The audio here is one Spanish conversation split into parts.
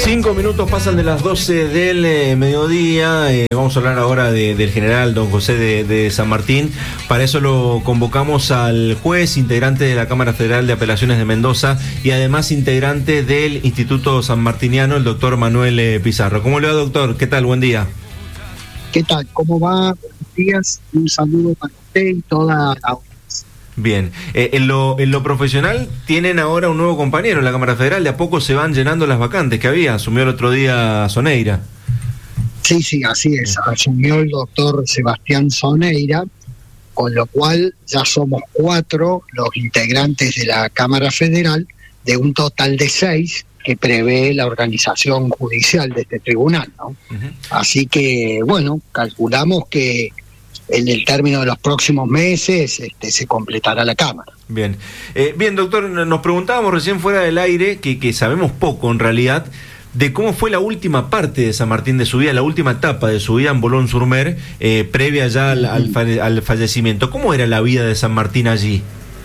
5 minutos pasan de las 12 del mediodía. Vamos a hablar ahora del general don José de San Martín. Para eso lo convocamos al juez, integrante de la Cámara Federal de Apelaciones de Mendoza y además integrante del Instituto Sanmartiniano, el doctor Manuel Pizarro. ¿Cómo le va, doctor? ¿Qué tal? Buen día. ¿Qué tal? ¿Cómo va? Buenos días. Un saludo para usted y toda la audiencia. Bien, en lo profesional tienen ahora un nuevo compañero en la Cámara Federal. De a poco se van llenando las vacantes que había. Asumió el otro día Soneira. Sí, así es. Asumió el doctor Sebastián Soneira, con lo cual ya somos 4 los integrantes de la Cámara Federal, de un total de 6 que prevé la organización judicial de este tribunal, ¿no? Uh-huh. Así que, bueno, calculamos que en el término de los próximos meses se completará la Cámara. Bien, doctor, nos preguntábamos recién fuera del aire, que sabemos poco en realidad, de cómo fue la última parte de San Martín de su vida, la última etapa de su vida en Boulogne-sur-Mer, previa ya al fallecimiento. ¿Cómo era la vida de San Martín allí?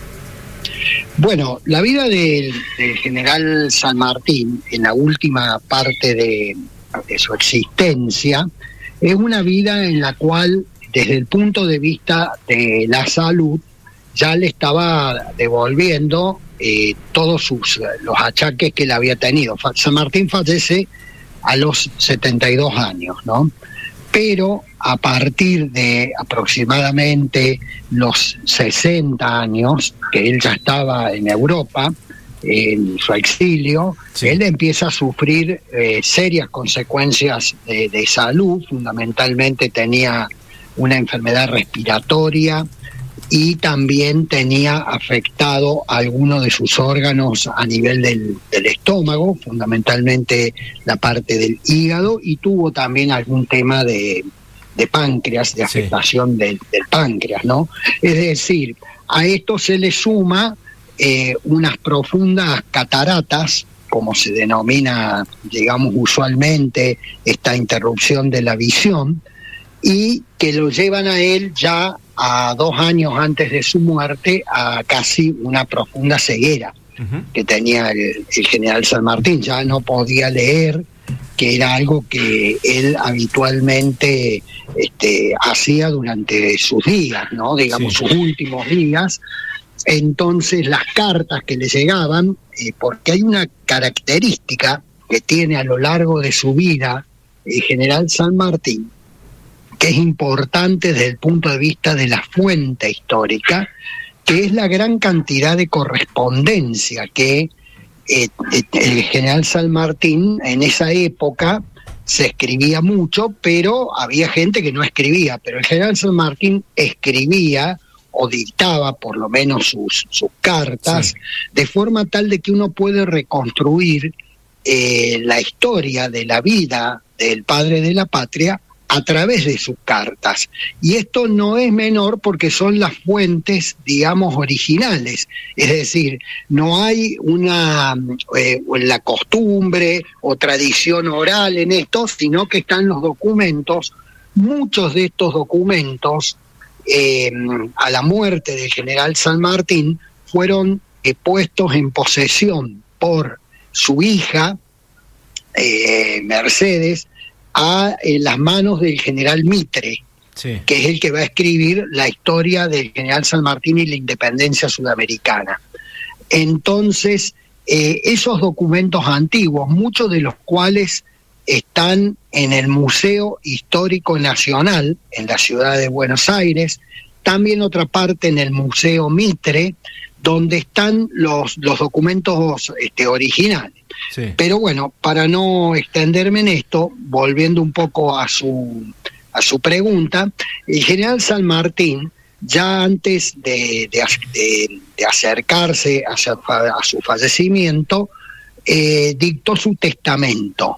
Bueno, la vida del general San Martín en la última parte de su existencia es una vida en la cual, desde el punto de vista de la salud, ya le estaba devolviendo todos los achaques que le había tenido. San Martín fallece a los 72 años, ¿no? Pero a partir de aproximadamente los 60 años, que él ya estaba en Europa, en su exilio, sí, él empieza a sufrir serias consecuencias de salud. Fundamentalmente tenía una enfermedad respiratoria y también tenía afectado algunos de sus órganos a nivel del estómago, fundamentalmente la parte del hígado, y tuvo también algún tema de páncreas, de afectación, sí, del páncreas, ¿no? Es decir, a esto se le suma unas profundas cataratas, como se denomina, digamos, usualmente esta interrupción de la visión, y que lo llevan a él ya a 2 años antes de su muerte a casi una profunda ceguera, uh-huh, que tenía el general San Martín. Ya no podía leer, que era algo que él habitualmente hacía durante sus días, ¿no? Digamos, sí, sus últimos días. Entonces las cartas que le llegaban, porque hay una característica que tiene a lo largo de su vida el general San Martín, que es importante desde el punto de vista de la fuente histórica, que es la gran cantidad de correspondencia que el general San Martín en esa época se escribía mucho, pero había gente que no escribía, pero el general San Martín escribía o dictaba por lo menos sus cartas, sí, de forma tal de que uno puede reconstruir la historia de la vida del padre de la patria a través de sus cartas. Y esto no es menor porque son las fuentes, digamos, originales. Es decir, no hay la costumbre o tradición oral en esto, sino que están los documentos. Muchos de estos documentos, a la muerte del general San Martín, fueron puestos en posesión por su hija, Mercedes, a las manos del general Mitre, sí, que es el que va a escribir la historia del general San Martín y la independencia sudamericana. Entonces, esos documentos antiguos, muchos de los cuales están en el Museo Histórico Nacional, en la ciudad de Buenos Aires, también otra parte en el Museo Mitre, donde están los documentos originales. Sí. Pero bueno, para no extenderme en esto, volviendo un poco a su pregunta, el general San Martín, ya antes de acercarse a su fallecimiento, dictó su testamento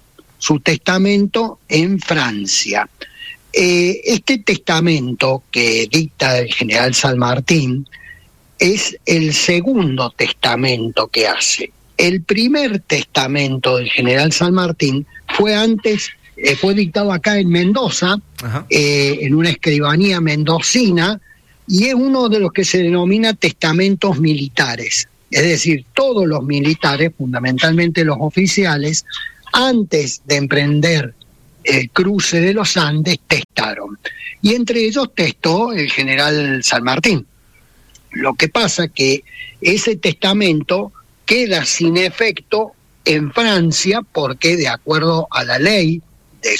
en Francia. Este testamento que dicta el general San Martín es el segundo testamento que hace. El primer testamento del general San Martín fue dictado acá en Mendoza, en una escribanía mendocina, y es uno de los que se denomina testamentos militares. Es decir, todos los militares, fundamentalmente los oficiales, antes de emprender el cruce de los Andes, testaron. Y entre ellos testó el general San Martín. Lo que pasa que ese testamento queda sin efecto en Francia porque, de acuerdo a la ley